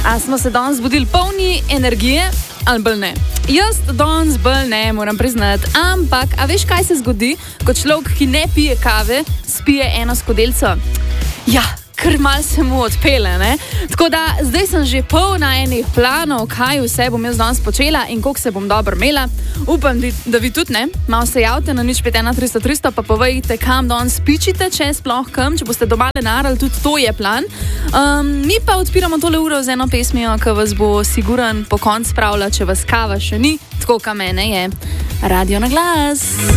A smo se danes zbudili polni energije ali bolj ne? Jaz danes bolj ne, moram priznati. Ampak, a veš, kaj se zgodi, ko človek, ki ne pije kave, spije eno skodelico? Ja, kar mal se mu odpele, ne? Tako da, zdaj sem že polna enih planov, kaj vse bom jaz danes počela in koliko se bom dobro imela. Upam, da vi tudi, ne? Malo se javite na 051 300 300, pa povejte, kam danes pičite, če sploh kam, če boste doma denarali, tudi to je plan. Mi pa odpiramo tole uro z eno pesmijo, ki vas bo siguran po koncu spravila, če vas kava še ni, tako ka mene je. Radio na glas.